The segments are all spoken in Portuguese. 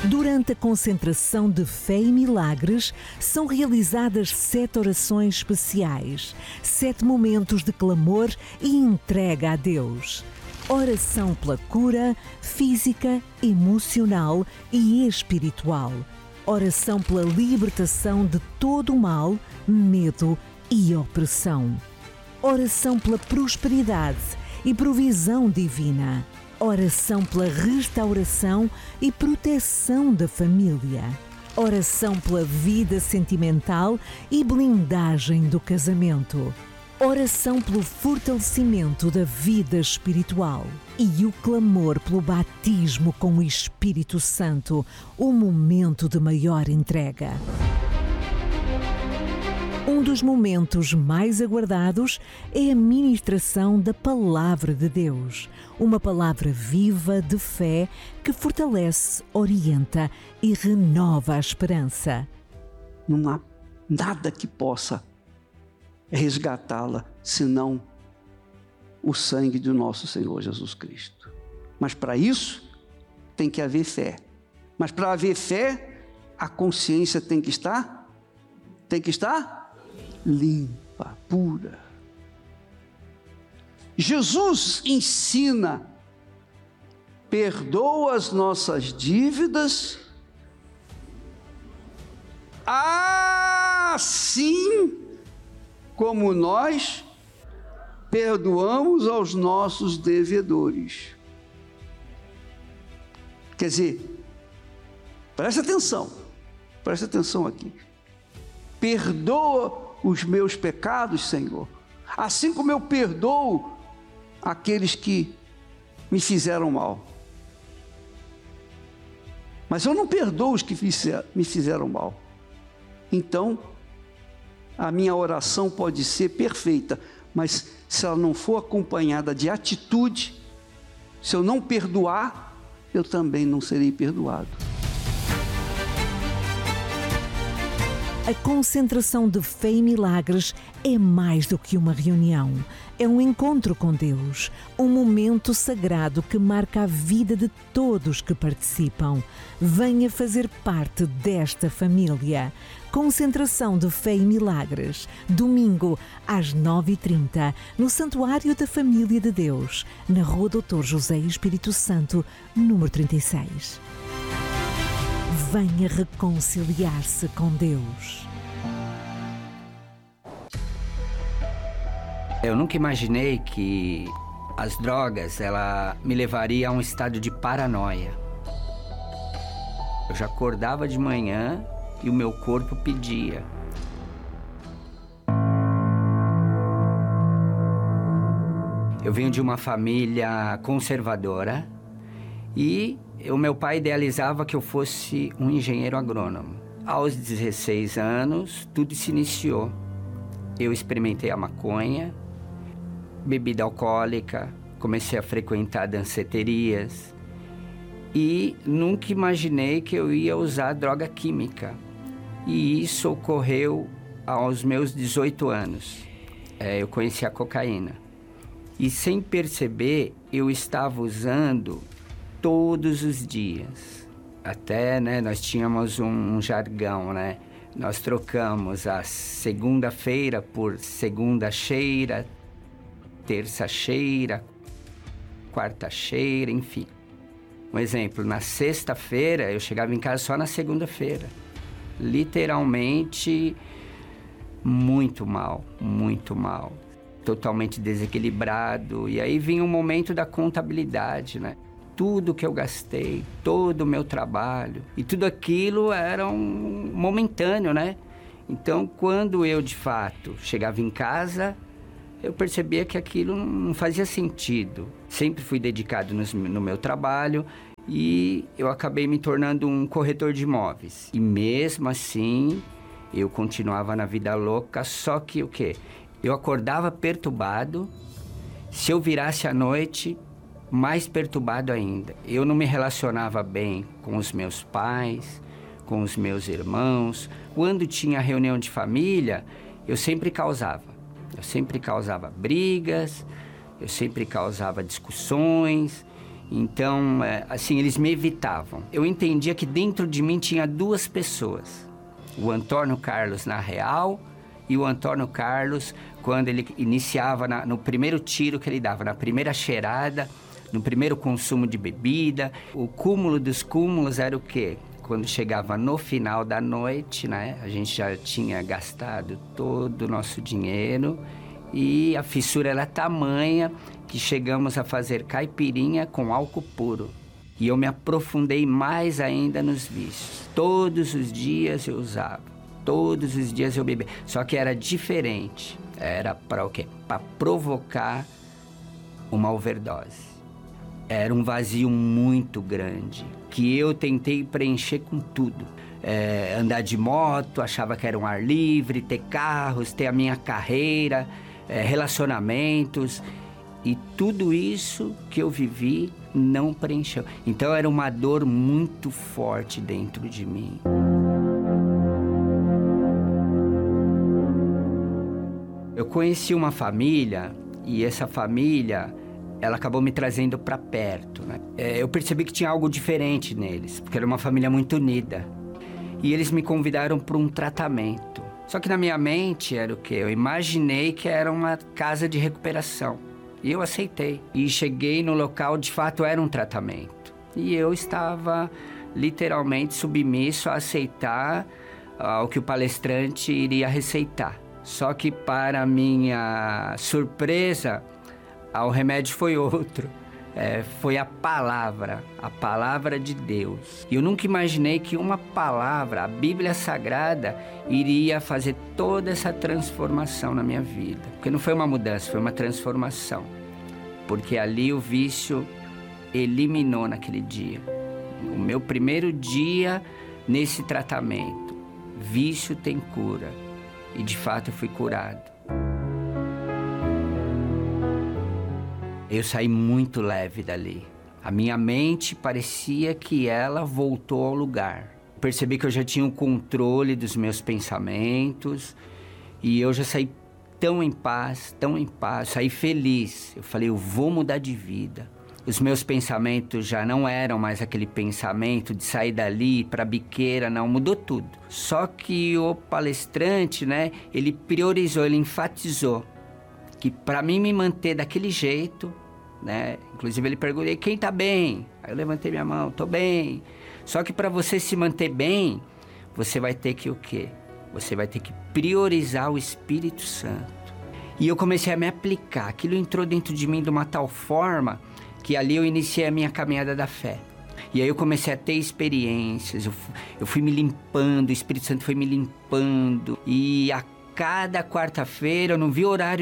Durante a concentração de fé e milagres, são realizadas 7 orações especiais, 7 momentos de clamor e entrega a Deus. Oração pela cura física, emocional e espiritual. Oração pela libertação de todo o mal, medo e opressão. Oração pela prosperidade e provisão divina. Oração pela restauração e proteção da família. Oração pela vida sentimental e blindagem do casamento. Oração pelo fortalecimento da vida espiritual. E o clamor pelo batismo com o Espírito Santo, o momento de maior entrega. Um dos momentos mais aguardados é a ministração da Palavra de Deus, uma palavra viva de fé que fortalece, orienta e renova a esperança. Não há nada que possa resgatá-la senão o sangue do nosso Senhor Jesus Cristo. Mas para isso tem que haver fé. Mas para haver fé, a consciência tem que estar limpa, pura. Jesus ensina: perdoa as nossas dívidas, assim como nós perdoamos aos nossos devedores. Quer dizer, presta atenção aqui. Perdoa os meus pecados, Senhor, assim como eu perdoo aqueles que me fizeram mal. Mas eu não perdoo os que me fizeram mal. Então, a minha oração pode ser perfeita, mas se ela não for acompanhada de atitude, se eu não perdoar, eu também não serei perdoado. A concentração de fé e milagres é mais do que uma reunião. É um encontro com Deus, um momento sagrado que marca a vida de todos que participam. Venha fazer parte desta família. Concentração de fé e milagres, domingo às 9h30, no Santuário da Família de Deus, na Rua Dr. José Espírito Santo, número 36. Venha reconciliar-se com Deus. Eu nunca imaginei que as drogas, ela me levaria a um estado de paranoia. Eu já acordava de manhã e o meu corpo pedia. Eu venho de uma família conservadora e o meu pai idealizava que eu fosse um engenheiro agrônomo. Aos 16 anos, tudo se iniciou. Eu experimentei a maconha, bebida alcoólica, comecei a frequentar danceterias e nunca imaginei que eu ia usar droga química. E isso ocorreu aos meus 18 anos. Eu conheci a cocaína. E sem perceber, eu estava usando todos os dias. Até, nós tínhamos um jargão, Nós trocamos a segunda-feira por segunda-cheira, terça-cheira, quarta-cheira, enfim. Um exemplo, na sexta-feira eu chegava em casa só na segunda-feira. Literalmente muito mal, totalmente desequilibrado. E aí vinha o momento da contabilidade, Tudo que eu gastei, todo o meu trabalho, e tudo aquilo era momentâneo, Então, quando eu, de fato, chegava em casa, eu percebia que aquilo não fazia sentido. Sempre fui dedicado no meu trabalho e eu acabei me tornando um corretor de imóveis. E mesmo assim, eu continuava na vida louca, só que o quê? Eu acordava perturbado, se eu virasse à noite, mais perturbado ainda. Eu não me relacionava bem com os meus pais, com os meus irmãos. Quando tinha reunião de família, eu sempre causava. Eu sempre causava brigas, eu sempre causava discussões. Então, assim, eles me evitavam. Eu entendia que dentro de mim tinha duas pessoas. O Antônio Carlos na real e o Antônio Carlos quando ele iniciava no primeiro tiro que ele dava, na primeira cheirada, no primeiro consumo de bebida. O cúmulo dos cúmulos era o quê? Quando chegava no final da noite, né? A gente já tinha gastado todo o nosso dinheiro e a fissura era tamanha que chegamos a fazer caipirinha com álcool puro. E eu me aprofundei mais ainda nos vícios. Todos os dias eu usava, todos os dias eu bebia. Só que era diferente. Era para o quê? Para provocar uma overdose. Era um vazio muito grande, que eu tentei preencher com tudo. Andar de moto, achava que era um ar livre, ter carros, ter a minha carreira, relacionamentos. E tudo isso que eu vivi não preencheu. Então era uma dor muito forte dentro de mim. Eu conheci uma família e essa família, ela acabou me trazendo para perto, né? Eu percebi que tinha algo diferente neles, porque era uma família muito unida. E eles me convidaram para um tratamento. Só que na minha mente era o quê? Eu imaginei que era uma casa de recuperação. E eu aceitei. E cheguei no local, de fato era um tratamento. E eu estava literalmente submisso a aceitar o que o palestrante iria receitar. Só que para minha surpresa, o remédio foi outro. Foi a palavra de Deus. E eu nunca imaginei que uma palavra, a Bíblia Sagrada, iria fazer toda essa transformação na minha vida. Porque não foi uma mudança, foi uma transformação. Porque ali o vício eliminou naquele dia. O meu primeiro dia nesse tratamento. Vício tem cura. E de fato eu fui curado. Eu saí muito leve dali. A minha mente parecia que ela voltou ao lugar. Percebi que eu já tinha o controle dos meus pensamentos e eu já saí tão em paz, saí feliz. Eu falei, eu vou mudar de vida. Os meus pensamentos já não eram mais aquele pensamento de sair dali para biqueira, não, mudou tudo. Só que o palestrante, né, ele priorizou, ele enfatizou que para mim me manter daquele jeito, né? Inclusive ele perguntou, quem tá bem? Aí eu levantei minha mão, tô bem. Só que para você se manter bem, você vai ter que o quê? Você vai ter que priorizar o Espírito Santo. E eu comecei a me aplicar. Aquilo entrou dentro de mim de uma tal forma que ali eu iniciei a minha caminhada da fé. E aí eu comecei a ter experiências, eu fui me limpando, o Espírito Santo foi me limpando. E a cada quarta-feira eu não vi horário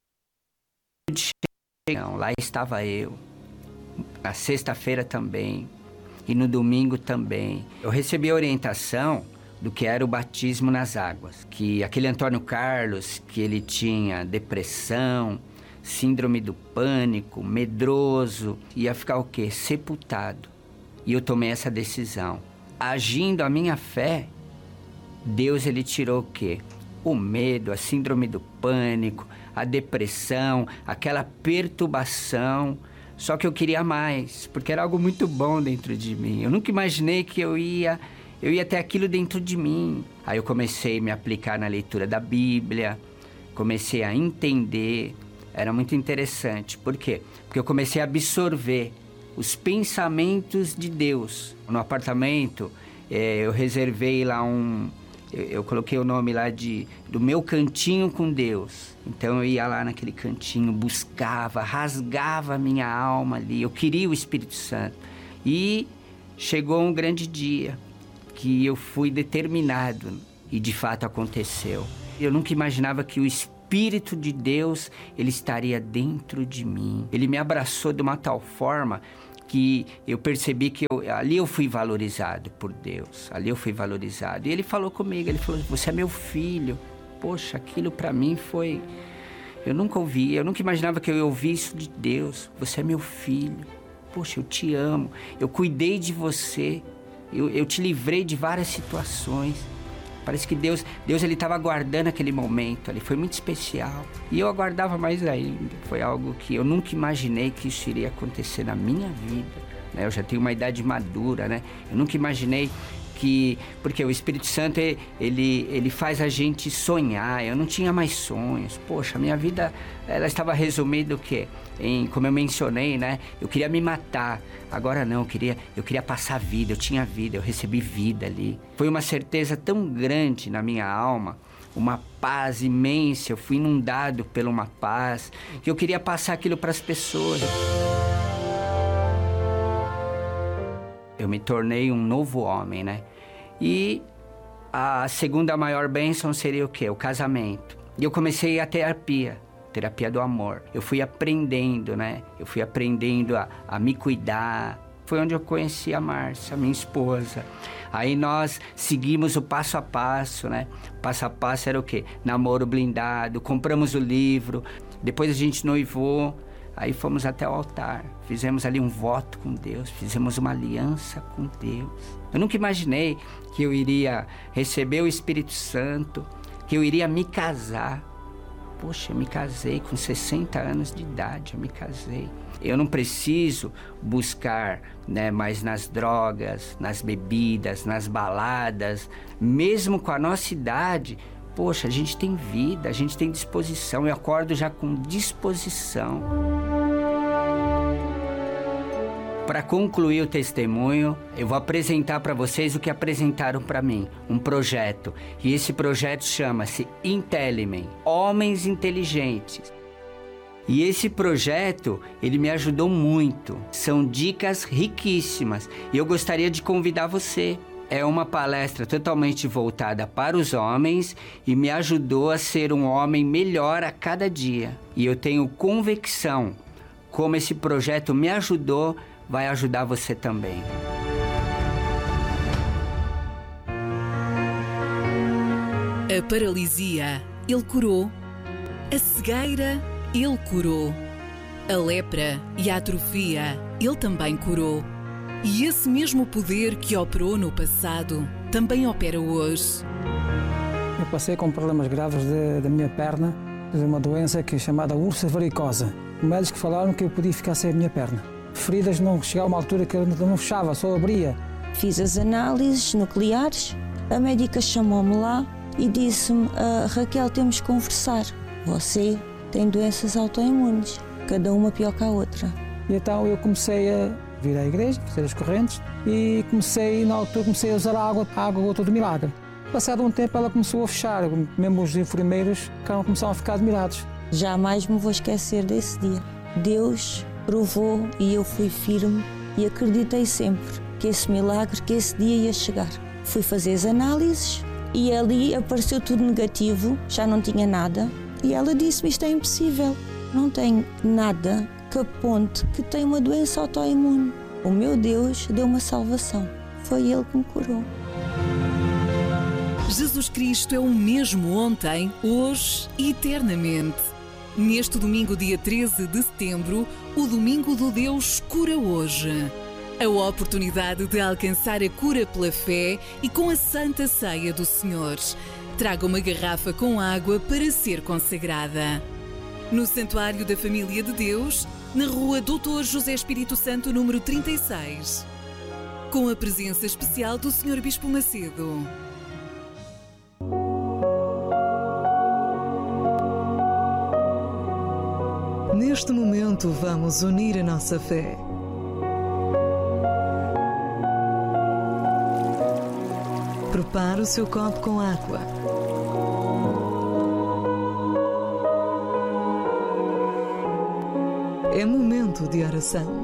de chegar, não. Lá estava eu. Na sexta-feira também. E no domingo também. Eu recebi a orientação do que era o batismo nas águas. Que aquele Antônio Carlos, que ele tinha depressão, síndrome do pânico, medroso, ia ficar o quê? Sepultado. E eu tomei essa decisão. Agindo a minha fé, Deus ele tirou o quê? O medo, a síndrome do pânico, a depressão, aquela perturbação. Só que eu queria mais, porque era algo muito bom dentro de mim. Eu nunca imaginei que eu ia ter aquilo dentro de mim. Aí eu comecei a me aplicar na leitura da Bíblia, comecei a entender. Era muito interessante. Por quê? Porque eu comecei a absorver os pensamentos de Deus. No apartamento, eu reservei lá eu coloquei o nome lá do meu cantinho com Deus. Então eu ia lá naquele cantinho, buscava, rasgava a minha alma ali. Eu queria o Espírito Santo. E chegou um grande dia que eu fui determinado e de fato aconteceu. Eu nunca imaginava que o Espírito de Deus, ele estaria dentro de mim. Ele me abraçou de uma tal forma que eu percebi que ali eu fui valorizado por Deus. Ali eu fui valorizado. E ele falou comigo, ele falou, você é meu filho. Poxa, aquilo para mim foi... Eu nunca ouvi, eu nunca imaginava que eu ia ouvir isso de Deus. Você é meu filho. Poxa, eu te amo. Eu cuidei de você. Eu te livrei de várias situações. Parece que Deus ele estava aguardando aquele momento ali. Foi muito especial. E eu aguardava mais ainda. Foi algo que eu nunca imaginei que isso iria acontecer na minha vida, né? Eu já tenho uma idade madura, né? Eu nunca imaginei porque o Espírito Santo, ele faz a gente sonhar. Eu não tinha mais sonhos. Poxa, a minha vida, ela estava resumida o quê? Como eu mencionei, né? Eu queria me matar. Agora não, eu queria passar vida. Eu tinha vida, eu recebi vida ali. Foi uma certeza tão grande na minha alma, uma paz imensa. Eu fui inundado por uma paz, que eu queria passar aquilo para as pessoas. Eu me tornei um novo homem, né? E a segunda maior bênção seria o quê? O casamento. E eu comecei a terapia do amor. Eu fui aprendendo, né? Eu fui aprendendo a me cuidar. Foi onde eu conheci a Márcia, minha esposa. Aí nós seguimos o passo a passo, né? Passo a passo era o quê? Namoro blindado, compramos o livro, depois a gente noivou. Aí fomos até o altar, fizemos ali um voto com Deus, fizemos uma aliança com Deus. Eu nunca imaginei que eu iria receber o Espírito Santo, que eu iria me casar. Poxa, eu me casei com 60 anos de idade, eu me casei. Eu não preciso buscar, né, mais nas drogas, nas bebidas, nas baladas. Mesmo com a nossa idade, poxa, a gente tem vida, a gente tem disposição. Eu acordo já com disposição. Para concluir o testemunho, eu vou apresentar para vocês o que apresentaram para mim, um projeto. E esse projeto chama-se Intellimen, Homens Inteligentes. E esse projeto, ele me ajudou muito. São dicas riquíssimas. E eu gostaria de convidar você. É uma palestra totalmente voltada para os homens e me ajudou a ser um homem melhor a cada dia. E eu tenho convicção, como esse projeto me ajudou, vai ajudar você também. A paralisia, Ele curou. A cegueira, Ele curou. A lepra e a atrofia, Ele também curou. E esse mesmo poder que operou no passado, também opera hoje. Eu passei com problemas graves da minha perna, de uma doença que é chamada úlcera varicosa. Os médicos falaram que eu podia ficar sem a minha perna. Feridas não chegavam a uma altura que eu não fechava, só abria. Fiz as análises nucleares, a médica chamou-me lá e disse-me: Raquel, temos que conversar. Você tem doenças autoimunes, cada uma pior que a outra. E então eu comecei a vir à igreja, fazer as correntes e na altura comecei a usar a água gota do milagre. Passado um tempo ela começou a fechar, mesmo os enfermeiros começaram a ficar admirados. Jamais me vou esquecer desse dia. Deus provou e eu fui firme e acreditei sempre que esse milagre, que esse dia ia chegar. Fui fazer as análises e ali apareceu tudo negativo, já não tinha nada. E ela disse-me: isto é impossível, não tem nada que aponte que tem uma doença autoimune. O meu Deus deu uma salvação. Foi Ele que me curou. Jesus Cristo é o mesmo ontem, hoje e eternamente. Neste domingo, dia 13 de setembro, o Domingo do Deus Cura Hoje. A oportunidade de alcançar a cura pela fé e com a Santa Ceia do Senhor. Traga uma garrafa com água para ser consagrada. No Santuário da Família de Deus, na Rua Doutor José Espírito Santo, número 36. Com a presença especial do Sr. Bispo Macedo. Neste momento, vamos unir a nossa fé. Prepare o seu copo com água. É momento de oração.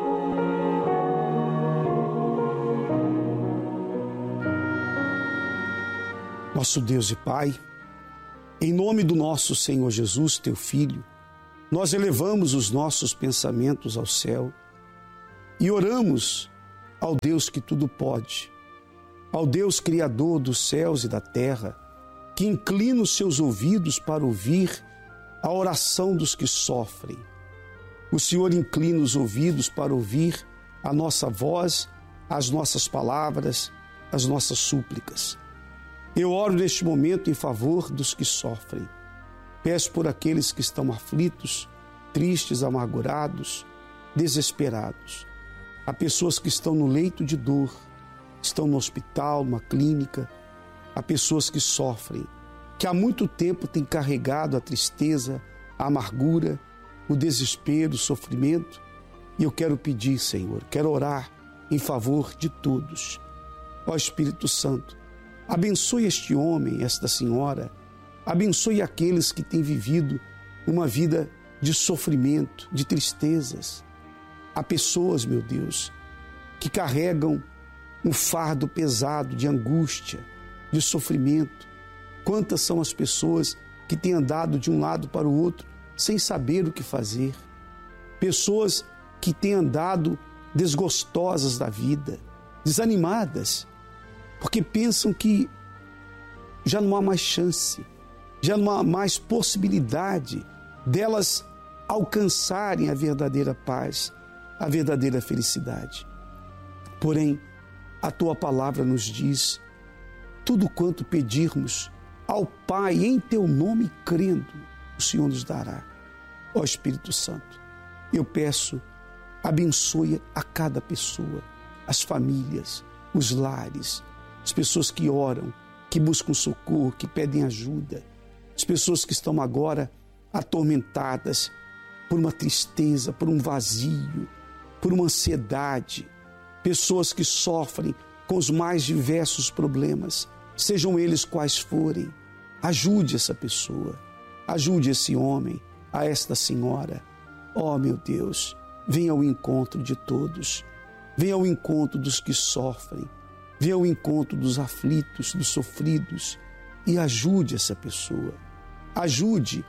Nosso Deus e Pai, em nome do nosso Senhor Jesus, Teu Filho, nós elevamos os nossos pensamentos ao céu e oramos ao Deus que tudo pode, ao Deus Criador dos céus e da terra, que inclina os seus ouvidos para ouvir a oração dos que sofrem. O Senhor inclina os ouvidos para ouvir a nossa voz, as nossas palavras, as nossas súplicas. Eu oro neste momento em favor dos que sofrem. Peço por aqueles que estão aflitos, tristes, amargurados, desesperados. Há pessoas que estão no leito de dor, estão no hospital, numa clínica. Há pessoas que sofrem, que há muito tempo têm carregado a tristeza, a amargura, o desespero, o sofrimento. E eu quero pedir, Senhor, quero orar em favor de todos. Ó Espírito Santo, abençoe este homem, esta senhora, abençoe aqueles que têm vivido uma vida de sofrimento, de tristezas. Há pessoas, meu Deus, que carregam um fardo pesado de angústia, de sofrimento. Quantas são as pessoas que têm andado de um lado para o outro sem saber o que fazer? Pessoas que têm andado desgostosas da vida, desanimadas, porque pensam que já não há mais chance, já não há mais possibilidade delas alcançarem a verdadeira paz, a verdadeira felicidade. Porém, a Tua palavra nos diz: tudo quanto pedirmos ao Pai em Teu nome, crendo, o Senhor nos dará. Ó Espírito Santo, eu peço, abençoe a cada pessoa, as famílias, os lares, as pessoas que oram, que buscam socorro, que pedem ajuda, as pessoas que estão agora atormentadas por uma tristeza, por um vazio, por uma ansiedade, pessoas que sofrem com os mais diversos problemas, sejam eles quais forem. Ajude essa pessoa, ajude esse homem, a esta senhora. Ó meu Deus, venha ao encontro de todos, venha ao encontro dos que sofrem, venha ao encontro dos aflitos, dos sofridos e ajude essa pessoa. Ajude,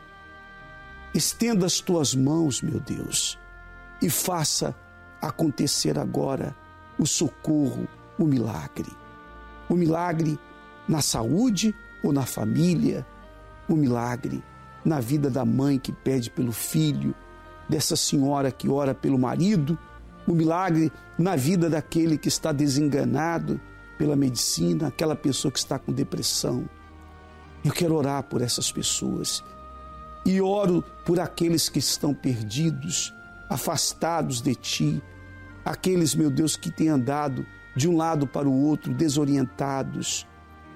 estenda as tuas mãos, meu Deus, e faça acontecer agora o socorro, o milagre. O milagre na saúde ou na família, o milagre na vida da mãe que pede pelo filho, dessa senhora que ora pelo marido, o milagre na vida daquele que está desenganado pela medicina, aquela pessoa que está com depressão. Eu quero orar por essas pessoas e oro por aqueles que estão perdidos, afastados de Ti, aqueles, meu Deus, que têm andado de um lado para o outro, desorientados.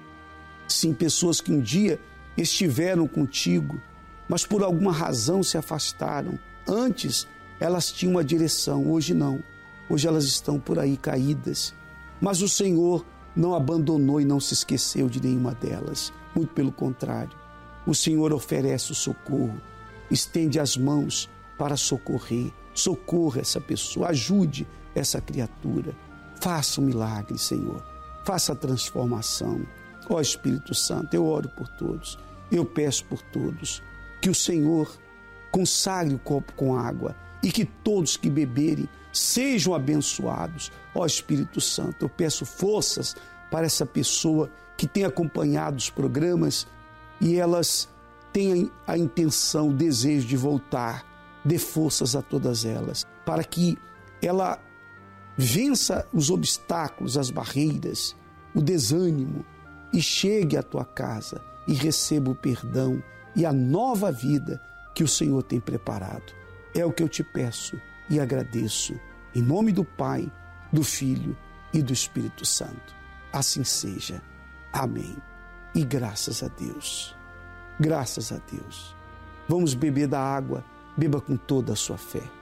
Sim, pessoas que um dia estiveram contigo, mas por alguma razão se afastaram. Antes elas tinham uma direção, hoje não. Hoje elas estão por aí caídas. Mas o Senhor não abandonou e não se esqueceu de nenhuma delas. Muito pelo contrário, o Senhor oferece o socorro, estende as mãos para socorrer. Socorra essa pessoa, ajude essa criatura. Faça um milagre, Senhor. Faça a transformação. Ó Espírito Santo, eu oro por todos. Eu peço por todos que o Senhor consagre o copo com água e que todos que beberem sejam abençoados. Ó Espírito Santo, eu peço forças para essa pessoa que tem acompanhado os programas e elas têm a intenção, o desejo de voltar. Dê forças a todas elas, para que ela vença os obstáculos, as barreiras, o desânimo e chegue à tua casa e receba o perdão e a nova vida que o Senhor tem preparado. É o que eu te peço e agradeço. Em nome do Pai, do Filho e do Espírito Santo. Assim seja. Amém. E graças a Deus. Graças a Deus. Vamos beber da água. Beba com toda a sua fé.